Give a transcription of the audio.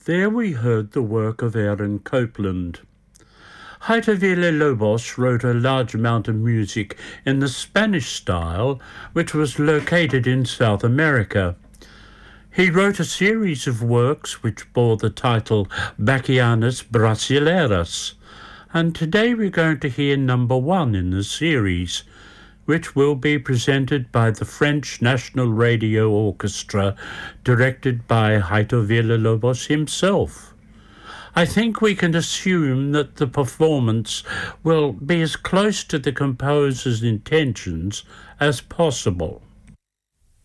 There we heard the work of Aaron Copland. Jairo Villa-Lobos wrote a large amount of music in the Spanish style, which was located in South America. He wrote a series of works which bore the title Baquianas Brasileiras, and today we're going to hear number 1 in the series, which will be presented by the French National Radio Orchestra, directed by Jairo Villa-Lobos himself. I think we can assume that the performance will be as close to the composer's intentions as possible.